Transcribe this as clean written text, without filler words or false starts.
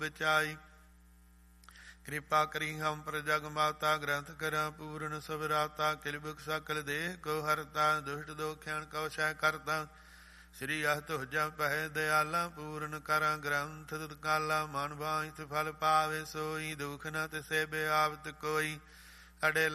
ਵਿਚਾਈ। ਕਿਰਪਾ ਕਰੀ ਹਮ ਪਰ ਜਗ ਮਾਤਾ, ਗ੍ਰੰਥ ਕਰਾਂ ਪੂਰਨ ਸਵਰਾਤਾ। ਕਿਲ ਬੁਖ ਸਕਲ ਦੇਹ ਕੋ ਹਰਤਾ, ਦੁਸ਼ਟ ਦੋਖਿਆਣ ਕਉ ਸਹਿ ਕਰਤਾ। ਸ੍ਰੀ ਅਹ ਤੁਹਜਾ ਪਹਿ ਦਿਆਲਾ, ਪੂਰਨ ਕਰਾਂ ਗ੍ਰੰਥ ਤਤਕਾਲਾ। ਮਨ ਬਾਝਿਤ ਫਲ ਪਾਵੇ ਸੋਈ, ਦੁਖ ਨ ਤਿਸੈ ਬਿਆਵਤ ਕੋਈ। ਅੜੇ